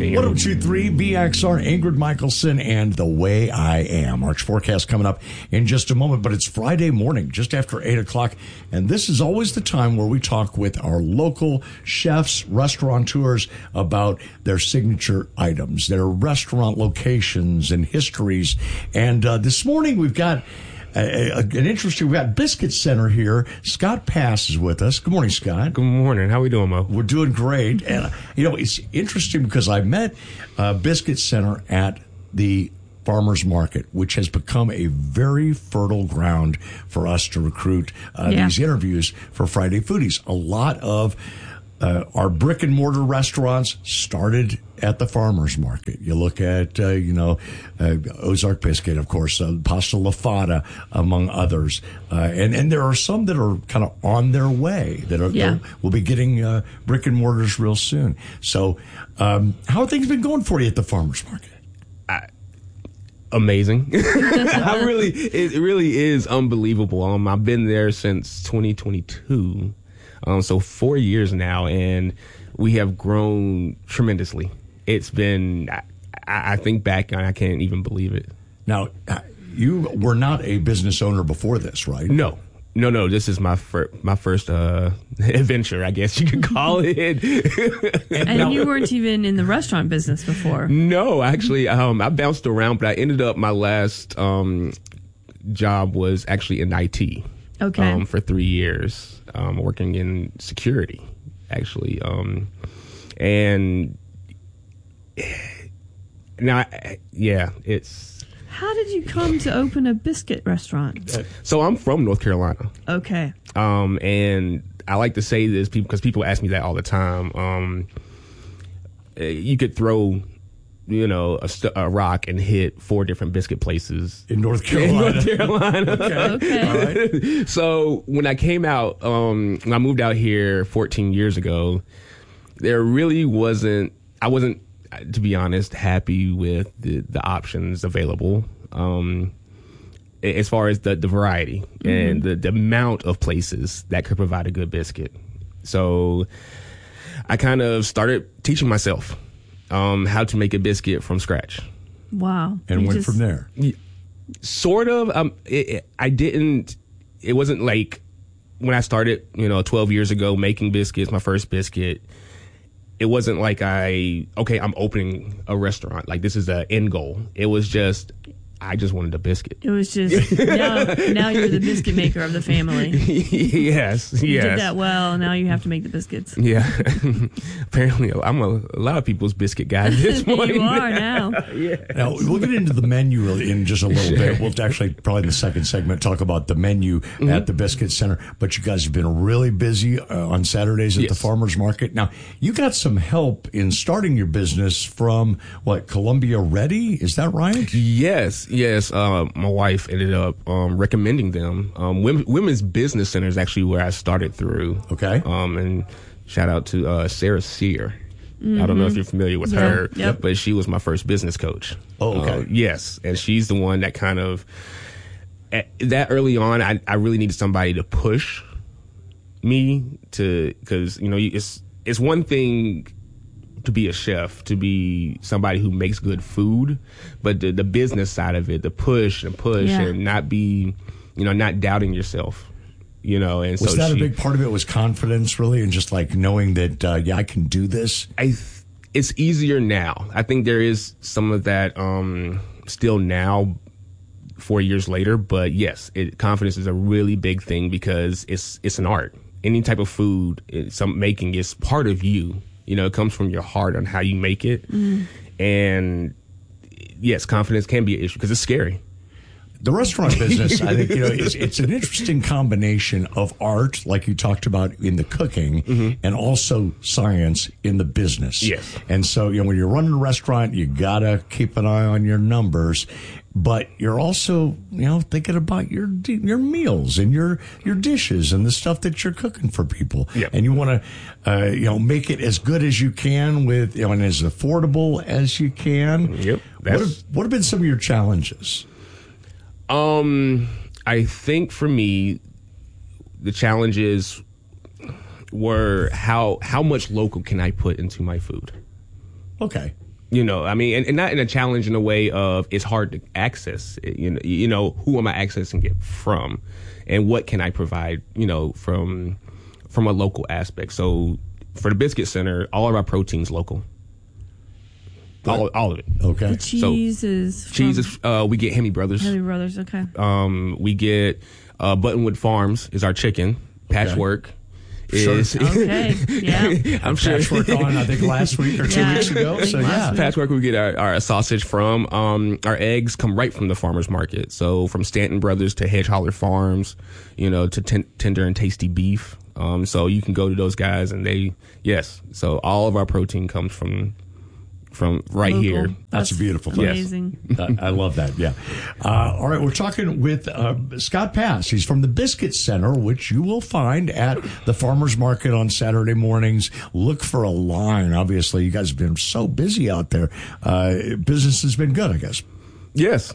1023 BXR, Ingrid Michaelson, and The Way I Am. Arch forecast coming up in just a moment, but it's Friday morning, just after 8 o'clock, and this is always the time where we talk with our local chefs, restaurateurs about their signature items, their restaurant locations and histories. And this morning we've got we've got Biscuit Center here. Scott Pass is with us. Good morning, Scott. Good morning. How we doing, Mo? We're doing great. And, it's interesting because I met Biscuit Center at the Farmers Market, which has become a very fertile ground for us to recruit these interviews for Friday Foodies. A lot of our brick and mortar restaurants started at the farmers market. You look at, Ozark Biscuit, of course, Pasta La Fata, among others. And there are some that are kind of on their way that will be getting brick and mortars real soon. So, how have things been going for you at the farmers market? Amazing. It really is unbelievable. I've been there since 2022. So 4 years now, and we have grown tremendously. It's been, I think back and I can't even believe it. Now, you were not a business owner before this, right? No. This is my first adventure, I guess you could call it. And you weren't even in the restaurant business before. No, actually, I bounced around, but I ended up, my last job was actually in IT. Okay. For 3 years. Working in security, actually. And now, it's... How did you come to open a biscuit restaurant? So I'm from North Carolina. Okay. And I like to say this because people ask me that all the time. You could throw... a rock and hit 4 different biscuit places in North Carolina. Okay. All right. So when I came out, when I moved out here 14 years ago, there really wasn't, I wasn't, to be honest, happy with the options available. As far as the variety and the amount of places that could provide a good biscuit. So I kind of started teaching myself how to make a biscuit from scratch. Wow. And went from there. Sort of. It wasn't like when I started, 12 years ago making biscuits, my first biscuit, it wasn't like I'm opening a restaurant. Like this is the end goal. It was just, I just wanted a biscuit. It was just, now you're the biscuit maker of the family. Yes. You did that well, now you have to make the biscuits. Yeah. Apparently, I'm a lot of people's biscuit guy at this point. You are now. Yeah. Now, we'll get into the menu in just a little bit. We'll actually, probably in the second segment, talk about the menu at the Biscuit Center. But you guys have been really busy on Saturdays at the Farmers Market. Now, you got some help in starting your business from, Columbia Ready? Is that right? Yes. My wife ended up recommending them. Women's Business Center is actually where I started through. Okay. And shout out to Sarah Sear. I don't know if you're familiar with her, but she was my first business coach. Oh, okay. Yes, and she's the one that kind of, that early on, I really needed somebody to push me because it's one thing to be a chef, to be somebody who makes good food, but the business side of it, the push and not be, not doubting yourself, and was so that a big part of it? Was confidence really, and just like knowing that I can do this? It's easier now. I think there is some of that still now, 4 years later, but yes, confidence is a really big thing because it's an art. Any type of food, making is part of you. It comes from your heart on how you make it. And yes, confidence can be an issue because it's scary. The restaurant business, I think, it's an interesting combination of art, like you talked about in the cooking, and also science in the business. Yes. And so, when you're running a restaurant, you got to keep an eye on your numbers. But you're also, thinking about your meals and your dishes and the stuff that you're cooking for people. Yep. And you want to, make it as good as you can with, and as affordable as you can. Yep. What have been some of your challenges? I think for me, the challenges were how much local can I put into my food? Okay. You know, I mean, and not in a challenge in a way of it's hard to access. You know, who am I accessing it from, and what can I provide? You know, from a local aspect. So for the Biscuit Center, all of our protein's local. All of it. Okay. The cheese is we get Hemi Brothers. Hemi Brothers. Okay. We get Buttonwood Farms is our chicken. Patchwork. Is okay. Yeah. I'm sure Patchwork on I think last week or 2 weeks ago. So yeah, Patchwork we get our sausage from. Our eggs come right from the farmers market. So from Stanton Brothers to Hedge Holler Farms, you know, to Tender and Tasty Beef. So you can go to those guys and so all of our protein comes from right Local. here. that's beautiful. Amazing. I love that. Yeah. All right. We're talking with Scott Pass. He's from the Biscuit Center, which you will find at the farmers market on Saturday mornings. Look for a line. Obviously, you guys have been so busy out there. Business has been good, I guess. Yes.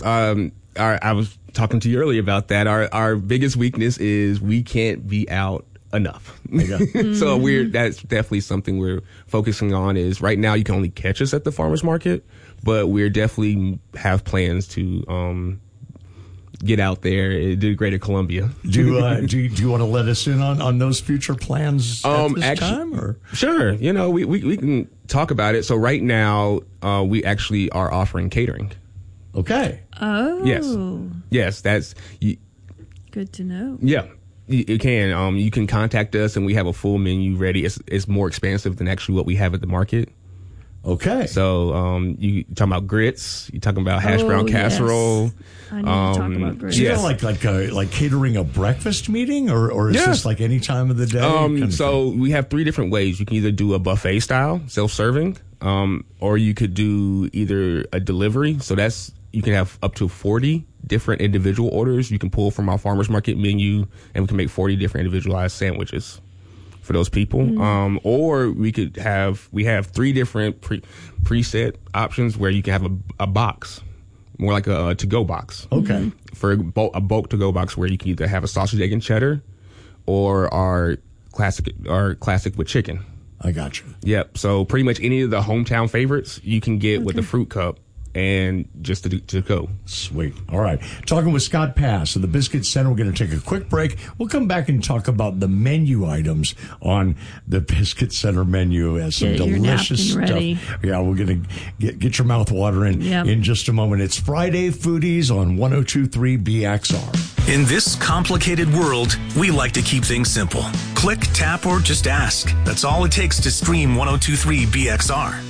I was talking to you earlier about that. Our biggest weakness is we can't be out enough. So that's definitely something we're focusing on. Is right now you can only catch us at the farmers market, but we're definitely have plans to get out there and do Greater Columbia. Do you want to let us in on those future plans at this time? Or? Sure. You know, we can talk about it. So right now we actually are offering catering. Okay. Oh. Yes. That's good to know. Yeah. You can. You can contact us, and we have a full menu ready. It's more expansive than actually what we have at the market. Okay. So you talking about grits? You talking about hash brown casserole? Yes. I need to talk about grits. So like catering a breakfast meeting, or is this like any time of the day? So we have 3 different ways. You can either do a buffet style, self-serving, or you could do either a delivery. So you can have up to 40 different individual orders you can pull from our farmers market menu, and we can make 40 different individualized sandwiches for those people. Or we have 3 different preset options where you can have a box, more like a to-go box. Okay. For a bulk to-go box where you can either have a sausage, egg, and cheddar, or our classic with chicken. I got you. Yep. So pretty much any of the hometown favorites you can get with the fruit cup. And just to go. Sweet. All right. Talking with Scott Pass of the Biscuit Center. We're going to take a quick break. We'll come back and talk about the menu items on the Biscuit Center menu. As some delicious stuff. Ready. Yeah, we're going to get your mouth watering in just a moment. It's Friday Foodies on 102.3 BXR. In this complicated world, we like to keep things simple. Click, tap, or just ask. That's all it takes to stream 102.3 BXR.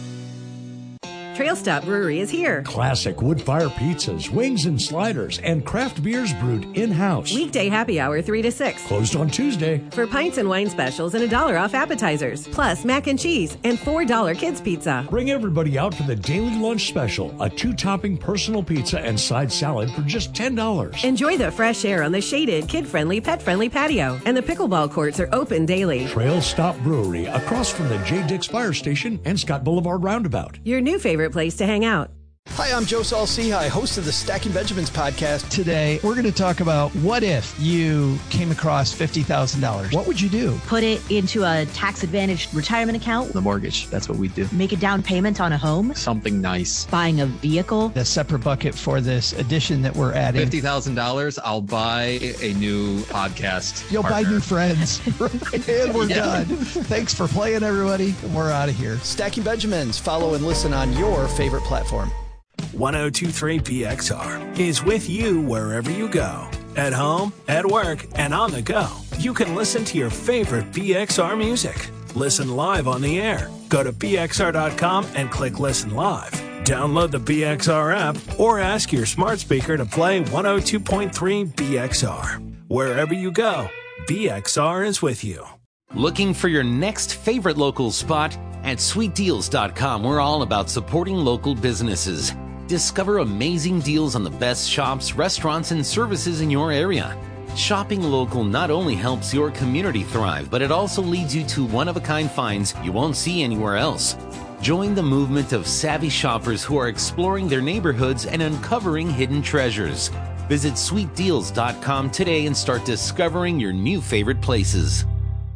Trail Stop Brewery is here. Classic wood-fire pizzas, wings and sliders, and craft beers brewed in-house. Weekday happy hour 3 to 6. Closed on Tuesday. For pints and wine specials and $1 off appetizers. Plus mac and cheese and $4 kids pizza. Bring everybody out for the daily lunch special. A 2-topping personal pizza and side salad for just $10. Enjoy the fresh air on the shaded, kid-friendly, pet-friendly patio. And the pickleball courts are open daily. Trail Stop Brewery, across from the J. Dix Fire Station and Scott Boulevard Roundabout. Your new favorite place to hang out. Hi, I'm Joe Saul-Sehy, host of the Stacking Benjamins podcast. Today, we're going to talk about what if you came across $50,000? What would you do? Put it into a tax-advantaged retirement account. The mortgage, that's what we do. Make a down payment on a home. Something nice. Buying a vehicle. A separate bucket for this addition that we're adding. $50,000, I'll buy a new podcast. You'll buy new friends. And we're done. Thanks for playing, everybody. We're out of here. Stacking Benjamins. Follow and listen on your favorite platform. 102.3 BXR is with you wherever you go. At home, at work, and on the go. You can listen to your favorite BXR music. Listen live on the air. Go to BXR.com and click Listen Live. Download the BXR app or ask your smart speaker to play 102.3 BXR. Wherever you go, BXR is with you. Looking for your next favorite local spot? At sweetdeals.com, we're all about supporting local businesses. Discover amazing deals on the best shops, restaurants, and services in your area. Shopping local not only helps your community thrive, but it also leads you to one-of-a-kind finds you won't see anywhere else. Join the movement of savvy shoppers who are exploring their neighborhoods and uncovering hidden treasures. Visit sweetdeals.com today and start discovering your new favorite places.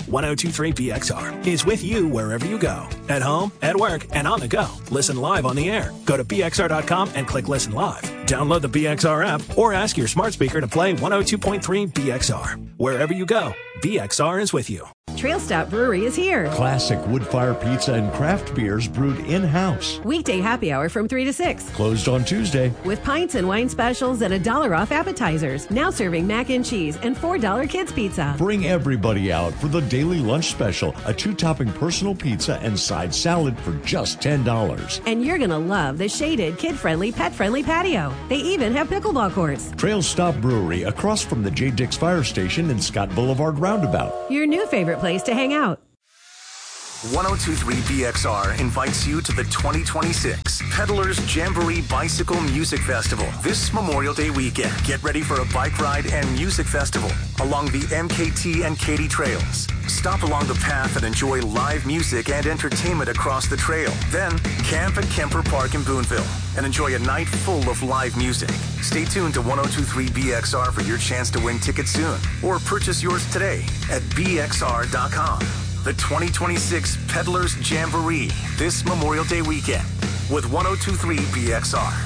1023BXR is with you wherever you go. At home, at work, and on the go. Listen live on the air. Go to BXR.com and click Listen Live. Download the BXR app or ask your smart speaker to play 102.3 BXR. Wherever you go, BXR is with you. Trail Stop Brewery is here. Classic wood-fire pizza and craft beers brewed in-house. Weekday happy hour from 3 to 6. Closed on Tuesday. With pints and wine specials and $1 off appetizers. Now serving mac and cheese and $4 kids pizza. Bring everybody out for the daily lunch special, a 2-topping personal pizza and side salad for just $10. And you're going to love the shaded, kid-friendly, pet-friendly patio. They even have pickleball courts. Trail Stop Brewery, across from the J. Dix Fire Station in Scott Boulevard Roundabout. Your new favorite place to hang out. 1023 BXR invites you to the 2026 Peddlers Jamboree Bicycle Music Festival this Memorial Day weekend. Get ready for a bike ride and music festival along the MKT and Katy trails. Stop along the path and enjoy live music and entertainment across the trail. Then camp at Kemper Park in Boonville and enjoy a night full of live music. Stay tuned to 1023 BXR for your chance to win tickets soon or purchase yours today at bxr.com. The 2026 Peddlers Jamboree this Memorial Day weekend with 1023 BXR.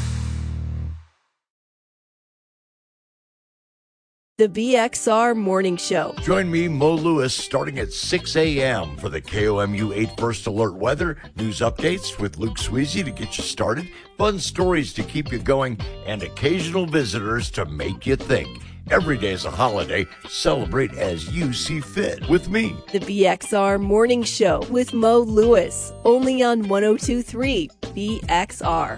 The BXR Morning Show. Join me, Mo Lewis, starting at 6 a.m. for the KOMU 8 First Alert weather, news updates with Luke Sweezy to get you started, fun stories to keep you going, and occasional visitors to make you think. Every day is a holiday. Celebrate as you see fit with me. The BXR Morning Show with Mo Lewis, only on 1023 BXR.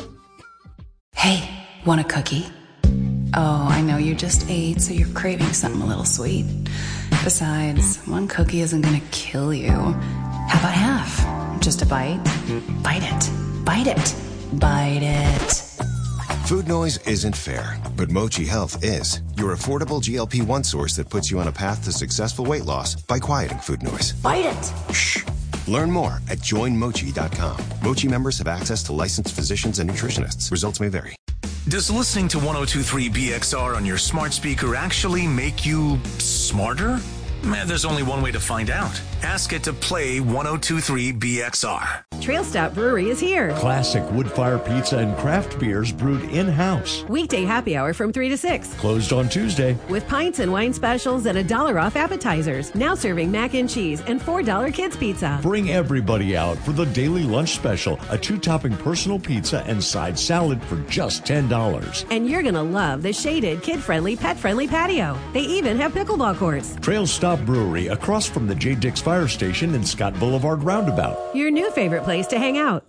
Hey, want a cookie? Oh, I know you just ate, so you're craving something a little sweet. Besides, one cookie isn't gonna kill you. How about half? Just a bite? Bite it. Bite it. Bite it. Food noise isn't fair, but Mochi Health is. Your affordable GLP-1 source that puts you on a path to successful weight loss by quieting food noise. Bite it. Shh. Learn more at joinmochi.com. Mochi members have access to licensed physicians and nutritionists. Results may vary. Does listening to 1023 BXR on your smart speaker actually make you smarter? There's only one way to find out. Ask it to play 1023 BXR. Trail Stop Brewery is here. Classic wood-fire pizza and craft beers brewed in-house. Weekday happy hour from 3 to 6. Closed on Tuesday. With pints and wine specials and $1 off appetizers. Now serving mac and cheese and $4 kids pizza. Bring everybody out for the daily lunch special, a 2-topping personal pizza and side salad for just $10. And you're going to love the shaded, kid-friendly, pet-friendly patio. They even have pickleball courts. Trail Stop Brewery, across from the J. Dix Fire Station in Scott Boulevard Roundabout. Your new favorite place to hang out.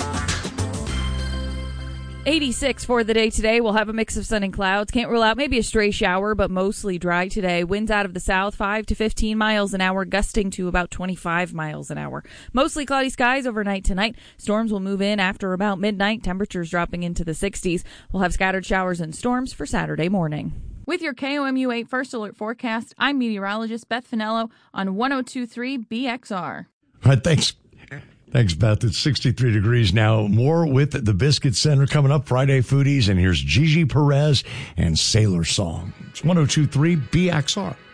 86 for the day today. We'll have a mix of sun and clouds. Can't rule out maybe a stray shower, but mostly dry today. Winds out of the south, 5 to 15 miles an hour, gusting to about 25 miles an hour. Mostly cloudy skies overnight tonight. Storms will move in after about midnight. Temperatures dropping into the 60s. We'll have scattered showers and storms for Saturday morning. With your KOMU 8 First Alert forecast, I'm meteorologist Beth Finello on 1023 BXR. All right, thanks. Thanks, Beth. It's 63 degrees now. More with the Biscuit Center coming up, Friday Foodies, and here's Gigi Perez and Sailor Song. It's 1023 BXR.